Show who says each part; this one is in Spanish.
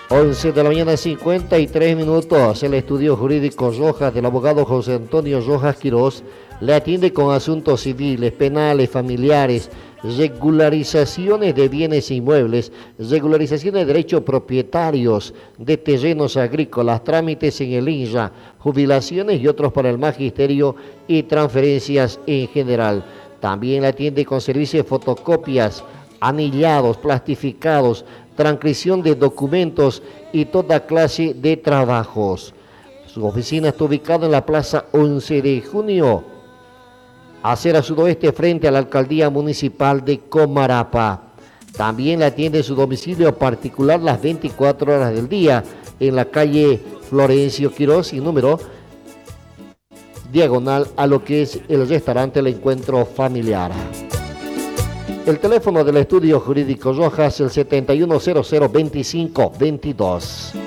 Speaker 1: 11 de la mañana, 53 minutos. El estudio jurídico Rojas del abogado José Antonio Rojas Quirós le atiende con asuntos civiles, penales, familiares, regularizaciones de bienes inmuebles, regularizaciones de derechos propietarios de terrenos agrícolas, trámites en el INRA, jubilaciones y otros para el magisterio y transferencias en general. También le atiende con servicio de fotocopias, anillados, plastificados, transcripción de documentos y toda clase de trabajos. Su oficina está ubicada en la Plaza 11 de Junio, acera sudoeste frente a la Alcaldía Municipal de Comarapa. También la atiende en su domicilio particular las 24 horas del día en la calle Florencio Quirós y número diagonal a lo que es el restaurante El Encuentro Familiar. El teléfono del estudio jurídico Rojas, el 71002522.